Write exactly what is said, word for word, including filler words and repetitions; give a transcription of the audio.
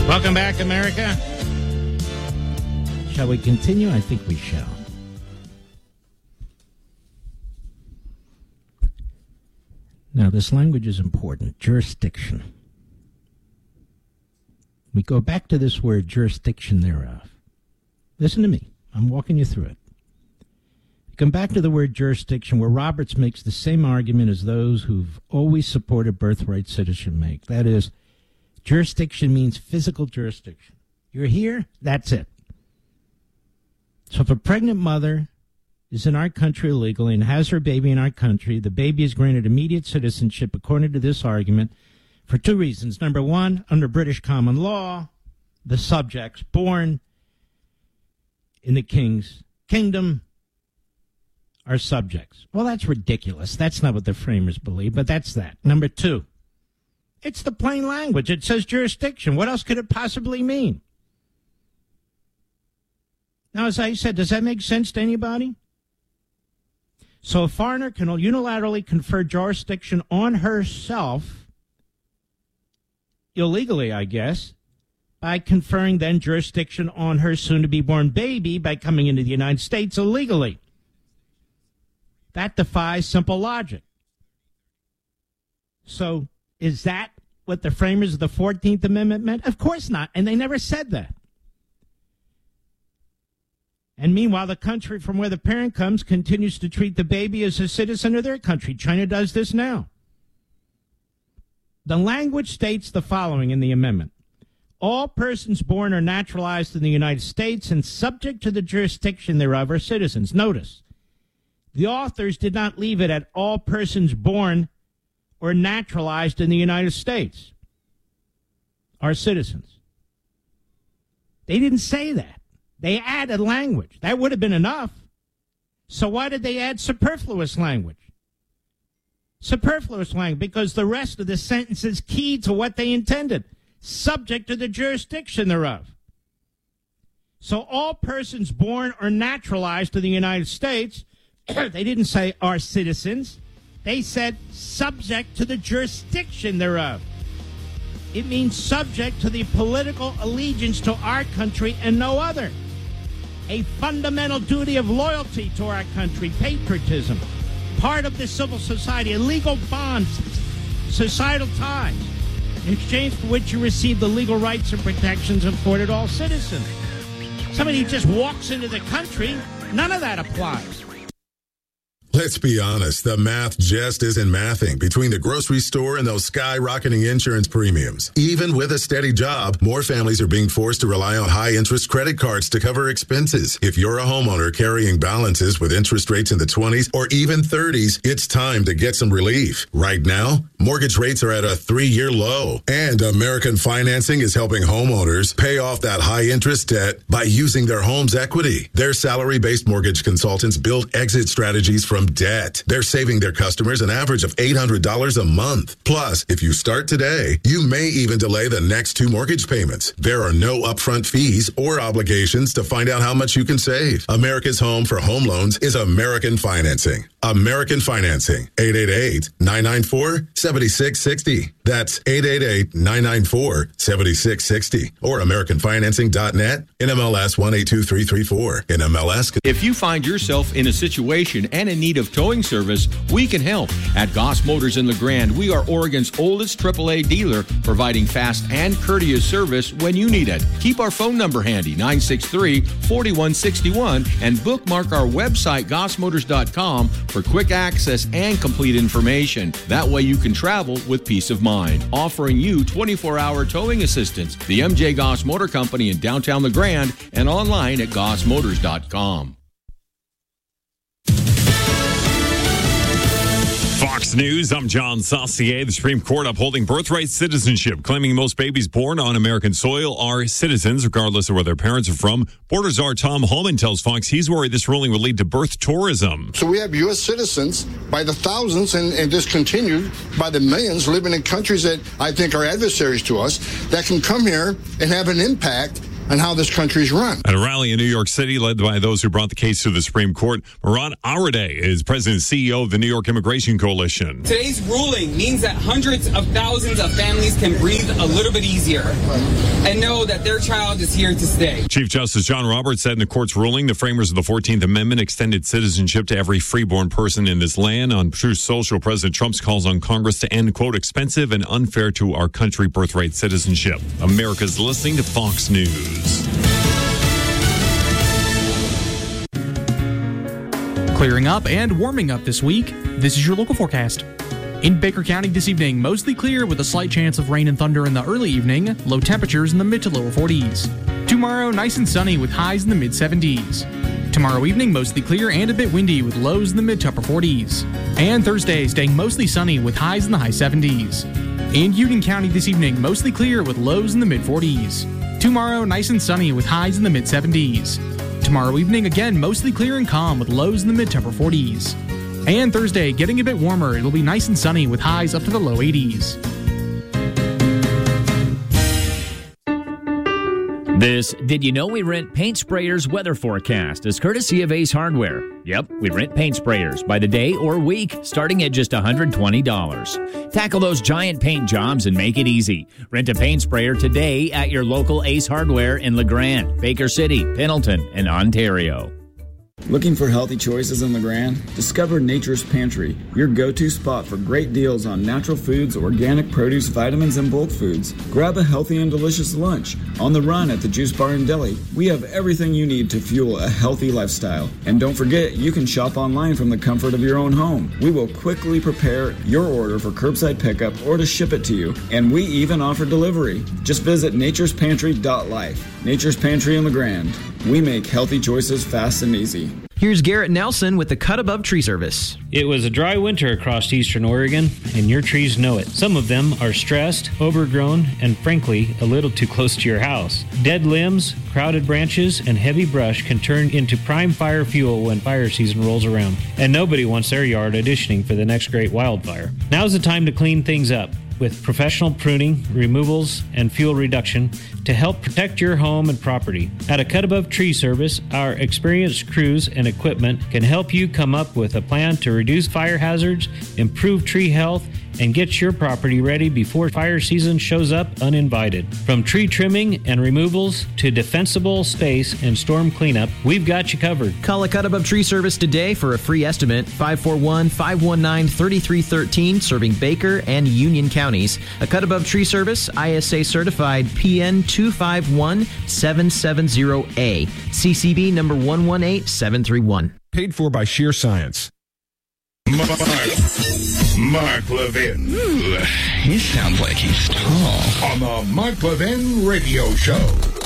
Welcome back, America. Shall we continue? I think we shall. Now, this language is important. Jurisdiction. We go back to this word, jurisdiction thereof. Listen to me. I'm walking you through it. We come back to the word jurisdiction, where Roberts makes the same argument as those who've always supported birthright citizenship make. That is, jurisdiction means physical jurisdiction. You're here, that's it. So if a pregnant mother is in our country illegally and has her baby in our country, the baby is granted immediate citizenship according to this argument for two reasons. Number one, under British common law, the subjects born in the king's kingdom are subjects. Well, that's ridiculous. That's not what the framers believe, but that's that. Number two, it's the plain language. It says jurisdiction. What else could it possibly mean? Now, as I said, does that make sense to anybody? So a foreigner can unilaterally confer jurisdiction on herself, illegally, I guess, by conferring then jurisdiction on her soon-to-be-born baby by coming into the United States illegally. That defies simple logic. So is that what the framers of the fourteenth Amendment meant? Of course not, and they never said that. And meanwhile, the country from where the parent comes continues to treat the baby as a citizen of their country. China does this now. The language states the following in the amendment. All persons born or naturalized in the United States and subject to the jurisdiction thereof are citizens. Notice, the authors did not leave it at all persons born or naturalized in the United States are citizens. They didn't say that. They added language. That would have been enough. So why did they add superfluous language? Superfluous language, because the rest of the sentence is key to what they intended. Subject to the jurisdiction thereof. So all persons born or naturalized in the United States, they didn't say are citizens. They said subject to the jurisdiction thereof. It means subject to the political allegiance to our country and no other. A fundamental duty of loyalty to our country, patriotism, part of the civil society, a legal bond, societal ties, in exchange for which you receive the legal rights and protections afforded all citizens. Somebody who just walks into the country, none of that applies. Let's be honest, the math just isn't mathing between the grocery store and those skyrocketing insurance premiums. Even with a steady job, more families are being forced to rely on high-interest credit cards to cover expenses. If you're a homeowner carrying balances with interest rates in the twenties or even thirties, it's time to get some relief. Right now, mortgage rates are at a three-year low, and American Financing is helping homeowners pay off that high-interest debt by using their home's equity. Their salary-based mortgage consultants build exit strategies from debt. They're saving their customers an average of eight hundred dollars a month. Plus, if you start today, you may even delay the next two mortgage payments. There are no upfront fees or obligations to find out how much you can save. America's home for home loans is American Financing. American Financing. eight eight eight, nine nine four, seven six six zero. That's eight eight eight, nine nine four, seven six six zero. Or American Financing dot net. N M L S one eight two three three four. N M L S. If you find yourself in a situation and in need of towing service, we can help. At Goss Motors in LeGrand, we are Oregon's oldest triple A dealer, providing fast and courteous service when you need it. Keep our phone number handy, nine six three, four one six one, and bookmark our website, goss motors dot com, for quick access and complete information. That way you can travel with peace of mind. Offering you twenty-four hour towing assistance. The M J Goss Motor Company in downtown LeGrand and online at goss motors dot com. Fox News, I'm John Saucier. The Supreme Court upholding birthright citizenship, claiming most babies born on American soil are citizens, regardless of where their parents are from. Border czar Tom Homan tells Fox he's worried this ruling will lead to birth tourism. So we have U S citizens by the thousands and, and just continued by the millions living in countries that I think are adversaries to us that can come here and have an impact on how this country is run. At a rally in New York City led by those who brought the case to the Supreme Court, Murad Aradeh is president and C E O of the New York Immigration Coalition. Today's ruling means that hundreds of thousands of families can breathe a little bit easier and know that their child is here to stay. Chief Justice John Roberts said in the court's ruling, the framers of the fourteenth Amendment extended citizenship to every freeborn person in this land. On Truth Social, President Trump's calls on Congress to end, quote, expensive and unfair to our country birthright citizenship. America's listening to Fox News. Clearing up and warming up this week. This is your local forecast. In Baker County this evening, mostly clear with a slight chance of rain and thunder in the early evening. Low temperatures in the mid to lower forties. Tomorrow, nice and sunny with highs in the mid seventies. Tomorrow evening, mostly clear and a bit windy with lows in the mid to upper forties. And Thursday, staying mostly sunny with highs in the high seventies. In Union County this evening, mostly clear with lows in the mid forties. Tomorrow, nice and sunny with highs in the mid seventies. Tomorrow evening, again, mostly clear and calm with lows in the mid to upper forties. And Thursday, getting a bit warmer. It'll be nice and sunny with highs up to the low eighties. This Did You Know We Rent Paint Sprayers weather forecast is courtesy of Ace Hardware. Yep, we rent paint sprayers by the day or week, starting at just one hundred twenty dollars. Tackle those giant paint jobs and make it easy. Rent a paint sprayer today at your local Ace Hardware in LeGrand, Baker City, Pendleton, and Ontario. Looking for healthy choices in LeGrand? Discover Nature's Pantry, your go-to spot for great deals on natural foods, organic produce, vitamins, and bulk foods. Grab a healthy and delicious lunch. On the run at the Juice Bar and Deli, we have everything you need to fuel a healthy lifestyle. And don't forget, you can shop online from the comfort of your own home. We will quickly prepare your order for curbside pickup or to ship it to you. And we even offer delivery. Just visit natures pantry dot life. Nature's Pantry in LeGrand. We make healthy choices fast and easy. Here's Garrett Nelson with the Cut Above Tree Service. It was a dry winter across eastern Oregon, and your trees know it. Some of them are stressed, overgrown, and frankly, a little too close to your house. Dead limbs, crowded branches, and heavy brush can turn into prime fire fuel when fire season rolls around, and nobody wants their yard auditioning for the next great wildfire. Now's the time to clean things up with professional pruning, removals, and fuel reduction to help protect your home and property. At a Cut Above Tree Service, our experienced crews and equipment can help you come up with a plan to reduce fire hazards, improve tree health, and get your property ready before fire season shows up uninvited. From tree trimming and removals to defensible space and storm cleanup, we've got you covered. Call a Cut Above Tree Service today for a free estimate. five four one, five one nine, three three one three, serving Baker and Union counties. A Cut Above Tree Service, I S A certified, P N two five one seven seven zero A, C C B number one one eight seven three one. Paid for by Sheer Science. Mark, Mark Levin. Ooh, he sounds like he's tall. On the Mark Levin Radio Show.